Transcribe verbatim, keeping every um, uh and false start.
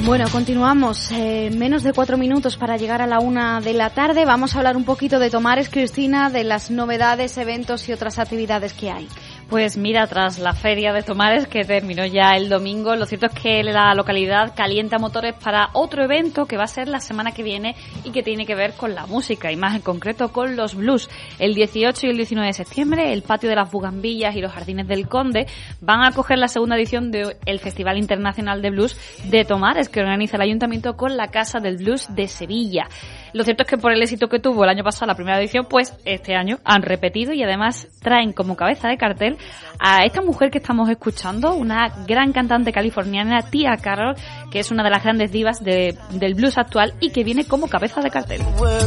Bueno, continuamos. Eh, menos de cuatro minutos para llegar a la una de la tarde. Vamos a hablar un poquito de Tomares, Cristina, de las novedades, eventos y otras actividades que hay. Pues mira, tras la feria de Tomares, que terminó ya el domingo, lo cierto es que la localidad calienta motores para otro evento que va a ser la semana que viene y que tiene que ver con la música, y más en concreto con los blues. El dieciocho y el diecinueve de septiembre, el Patio de las Bugambillas y los Jardines del Conde van a acoger la segunda edición del Festival Internacional de Blues de Tomares, que organiza el Ayuntamiento con la Casa del Blues de Sevilla. Lo cierto es que por el éxito que tuvo el año pasado la primera edición, pues este año han repetido y además traen como cabeza de cartel a esta mujer que estamos escuchando, una gran cantante californiana, Tia Carroll, que es una de las grandes divas de, del blues actual y que viene como cabeza de cartel.